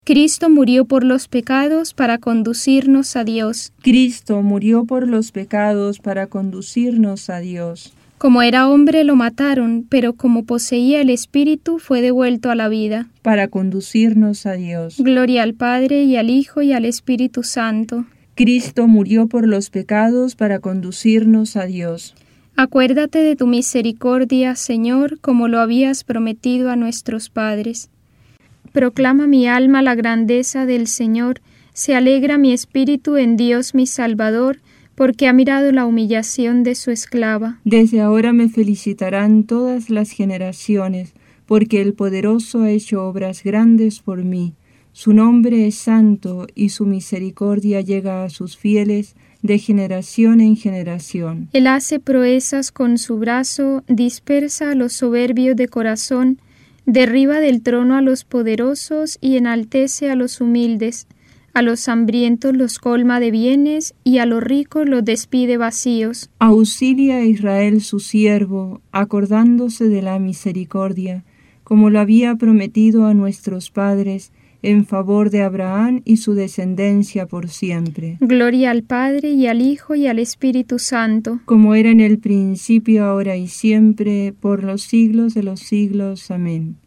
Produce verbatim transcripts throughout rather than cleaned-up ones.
Cristo murió por los pecados para conducirnos a Dios. Cristo murió por los pecados para conducirnos a Dios. Como era hombre lo mataron, pero como poseía el Espíritu fue devuelto a la vida. Para conducirnos a Dios. Gloria al Padre y al Hijo y al Espíritu Santo. Cristo murió por los pecados para conducirnos a Dios. Acuérdate de tu misericordia, Señor, como lo habías prometido a nuestros padres. Proclama mi alma la grandeza del Señor, se alegra mi espíritu en Dios mi Salvador, porque ha mirado la humillación de su esclava. Desde ahora me felicitarán todas las generaciones, porque el Poderoso ha hecho obras grandes por mí. Su nombre es santo y su misericordia llega a sus fieles de generación en generación. Él hace proezas con su brazo, dispersa a los soberbios de corazón, derriba del trono a los poderosos y enaltece a los humildes. A los hambrientos los colma de bienes y a los ricos los despide vacíos. Auxilia a Israel su siervo, acordándose de la misericordia, como lo había prometido a nuestros padres, en favor de Abraham y su descendencia por siempre. Gloria al Padre y al Hijo y al Espíritu Santo, como era en el principio, ahora y siempre, por los siglos de los siglos. Amén.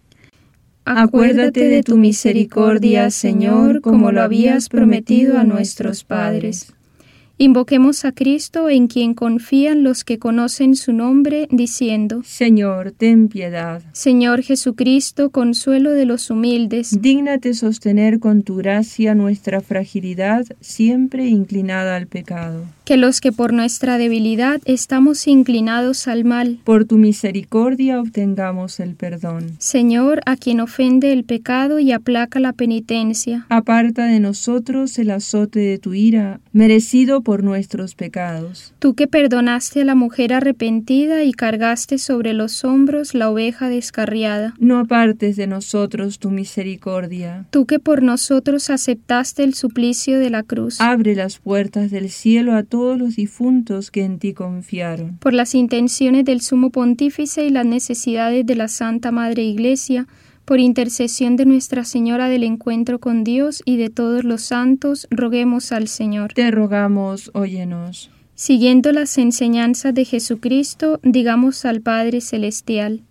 Acuérdate de tu misericordia, Señor, como lo habías prometido a nuestros padres. Invoquemos a Cristo, en quien confían los que conocen su nombre, diciendo: Señor, ten piedad. Señor Jesucristo, consuelo de los humildes, dígnate sostener con tu gracia nuestra fragilidad, siempre inclinada al pecado. Que los que por nuestra debilidad estamos inclinados al mal, por tu misericordia obtengamos el perdón. Señor, a quien ofende el pecado y aplaca la penitencia, aparta de nosotros el azote de tu ira, merecido por nuestros pecados. Tú que perdonaste a la mujer arrepentida y cargaste sobre los hombros la oveja descarriada, no apartes de nosotros tu misericordia. Tú que por nosotros aceptaste el suplicio de la cruz, abre las puertas del cielo a todos los difuntos que en ti confiaron. Por las intenciones del Sumo Pontífice y las necesidades de la Santa Madre Iglesia, por intercesión de Nuestra Señora del Encuentro con Dios y de todos los santos, roguemos al Señor. Te rogamos, óyenos. Siguiendo las enseñanzas de Jesucristo, digamos al Padre Celestial: